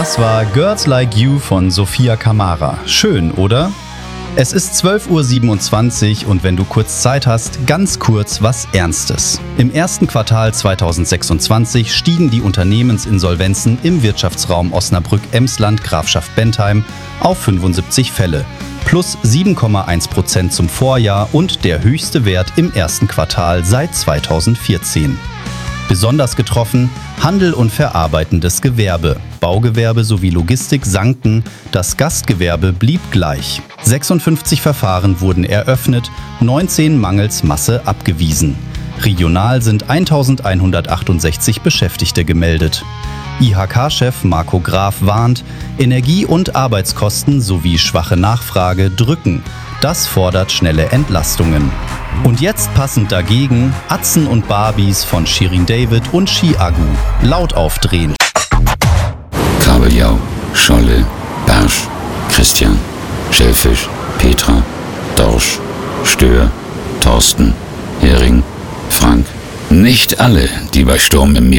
Das war Girls Like You von Sophia Kamara. Schön, oder? Es ist 12:27 Uhr und wenn du kurz Zeit hast, ganz kurz was Ernstes. Im ersten Quartal 2026 stiegen die Unternehmensinsolvenzen im Wirtschaftsraum Osnabrück-Emsland Grafschaft Bentheim auf 75 Fälle, plus 7,1% zum Vorjahr und der höchste Wert im ersten Quartal seit 2014. Besonders getroffen Handel und verarbeitendes Gewerbe. Baugewerbe sowie Logistik sanken, das Gastgewerbe blieb gleich. 56 Verfahren wurden eröffnet, 19 mangels Masse abgewiesen. Regional sind 1168 Beschäftigte gemeldet. IHK-Chef Marco Graf warnt, Energie- und Arbeitskosten sowie schwache Nachfrage drücken. Das fordert schnelle Entlastungen. Und jetzt passend dagegen Atzen und Barbies von Shirin David und Chiagu. Laut aufdrehen. Kabeljau, Scholle, Barsch, Christian, Schellfisch, Petra, Dorsch, Stör, Thorsten, Hering, Frank. Nicht alle, die bei Sturm im Meer